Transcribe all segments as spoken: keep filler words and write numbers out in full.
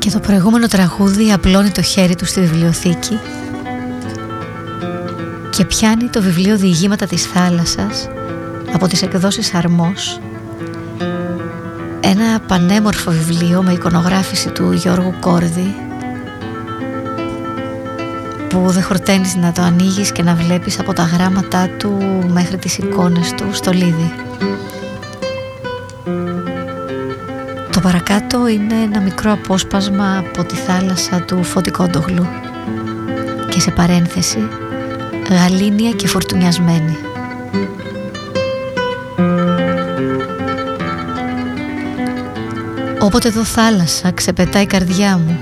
Και το προηγούμενο τραγούδι απλώνει το χέρι του στη βιβλιοθήκη και πιάνει το βιβλίο «Διηγήματα της θάλασσας» από τις εκδόσεις Αρμός, ένα πανέμορφο βιβλίο με εικονογράφηση του Γιώργου Κόρδη, που δεν χορταίνεις να το ανοίγεις και να βλέπεις από τα γράμματά του μέχρι τις εικόνες του στολίδι. Το παρακάτω είναι ένα μικρό απόσπασμα από τη θάλασσα του Φώτη Κόντογλου και σε παρένθεση «Γαλήνια και φορτουνιασμένη». Όποτε δω θάλασσα ξεπετάει η καρδιά μου.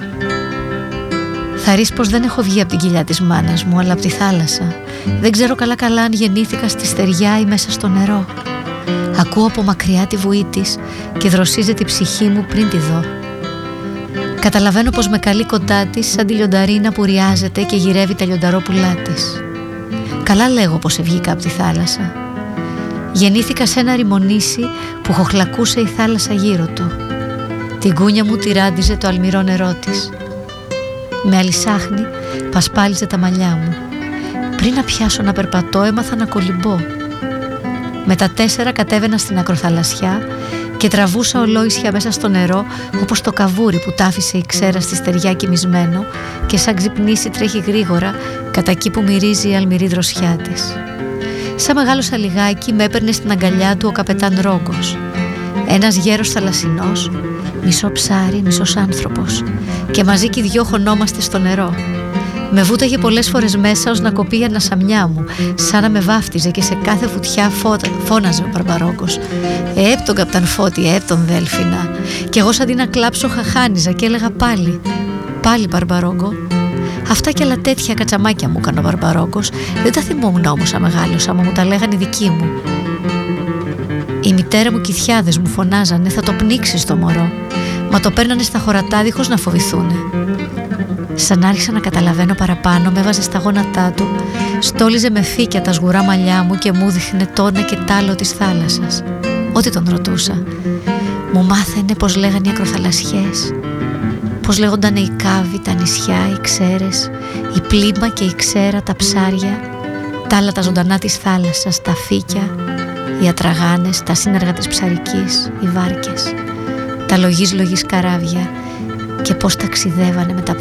Θα ρεις πως δεν έχω βγει από την κοιλιά της μάνας μου, αλλά από τη θάλασσα. Δεν ξέρω καλά καλά αν γεννήθηκα στη στεριά ή μέσα στο νερό. Ακούω από μακριά τη βουή της και δροσίζεται η ψυχή μου πριν τη δω. Καταλαβαίνω πως με καλεί κοντά της σαν τη λιονταρίνα που ριάζεται και γυρεύει τα λιονταρόπουλά της. Καλά λέγω πως βγήκα από τη θάλασσα. Γεννήθηκα σε ένα ρημονήσι που χοχλακούσε η θάλασσα γύρω του. Την κούνια μου τη ράντιζε το αλμυρό νερό της. Με αλυσάχνη πασπάλιζε τα μαλλιά μου. Πριν να πιάσω να περπατώ έμαθα να κολυμπώ. Με τα τέσσερα κατέβαινα στην ακροθαλασσιά και τραβούσα ολόησια μέσα στο νερό, όπως το καβούρι που τάφησε η ξέρα στη στεριά κοιμισμένο και σαν ξυπνήσει τρέχει γρήγορα κατά εκεί που μυρίζει η αλμυρή δροσιά της. Σαν μεγάλο σαλιγάκι με έπαιρνε στην αγκαλιά του ο καπετάν Ρόγκος, ένας γέρος θαλασσινός, μισό ψάρι, μισός άνθρωπος, και μαζί κι οι δυο χωνόμαστε στο νερό. Με βούταγε πολλές φορές μέσα ως να κοπεί η ανασαμιά μου, σαν να με βάφτιζε, και σε κάθε βουτιά φώτα, φώναζε ο Μπαρμπαρόγκος «Επ τον καπτάν Φώτη, επ τον Δέλφινα». Κι εγώ σαν την να κλάψω χαχάνιζα και έλεγα «Πάλι, πάλι Μπαρμπαρόγκο». Αυτά κι άλλα τέτοια κατσαμάκια μου έκανε ο Μπαρμπαρόγκος. Δεν τα θυμόμουν όμως αμεγάλωσα, μα μου τα λέγανε οι δικοί μου. Η μητέρα μου και οι θιάδες μου φωνάζανε «Θα το πνίξεις το μωρό», μα το παίρνανε στα χωρατά δίχως να φοβηθούνε. Σαν άρχισα να καταλαβαίνω παραπάνω, με έβαζε στα γόνατά του, στόλιζε με φύκια τα σγουρά μαλλιά μου και μου δείχνε τόνα και τάλο της θάλασσας. Ό,τι τον ρωτούσα, μου μάθαινε πως λέγανε οι ακροθαλασσιές, πως λέγονταν οι κάβοι, τα νησιά, οι ξέρες, η πλήμα και η ξέρα, τα ψάρια, τα άλλα τα ζωντανά της θάλασσας, τα φύκια, οι ατραγάνες, τα σύνεργα της ψαρικής, οι βάρκες, τα λογής λογής καράβια, και πως ταξιδεύανε με τα